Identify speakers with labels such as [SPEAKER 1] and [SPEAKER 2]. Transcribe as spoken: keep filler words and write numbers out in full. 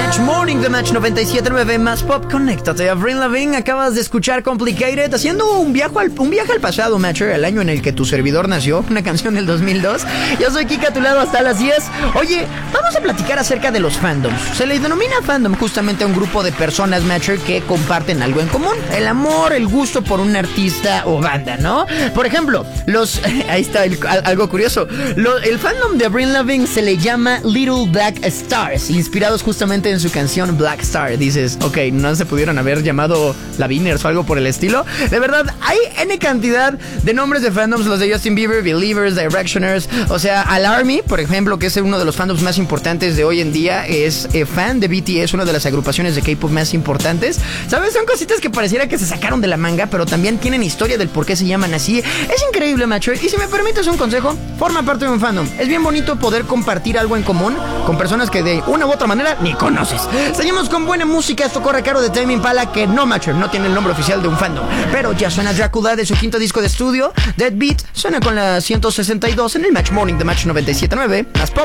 [SPEAKER 1] Match Morning de Match noventa y siete punto nueve más pop. Conéctate. Avril Lavigne, acabas de escuchar Complicated, haciendo un viaje al, un viaje al pasado, Matcher, el año en el que tu servidor nació, una canción del dos mil dos. Yo soy Kika, a tu lado hasta las diez. Oye, vamos a platicar acerca de los fandoms. Se le denomina fandom justamente a un grupo de personas, Matcher, que comparten algo en común: el amor, el gusto por un artista o banda, ¿no? Por ejemplo, los... ahí está el, algo curioso. Lo, el fandom de Avril Lavigne se le llama Little Black Stars, inspirados justamente en su canción Black Star. Dices, ok, no se pudieron haber llamado Laviners o algo por el estilo. De verdad, hay N cantidad de nombres de fandoms, los de Justin Bieber, Believers, Directioners. O sea, Alarmy, por ejemplo, que es uno de los fandoms más importantes de hoy en día, es eh, fan de B T S, una de las agrupaciones de K-pop más importantes. ¿Sabes? Son cositas que pareciera que se sacaron de la manga, pero también tienen historia del por qué se llaman así. Es increíble, macho. Y si me permites un consejo, forma parte de un fandom. Es bien bonito poder compartir algo en común con personas que de una u otra manera ni conoces. Seguimos con buena música. Esto corre a cargo de Tame Impala, que no, macho, no tiene el nombre oficial de un fandom, pero ya suena Dracula de su quinto disco de estudio. Dead Beat suena con la ciento sesenta y dos en el Match Morning de Match noventa y siete punto nueve. Más pop.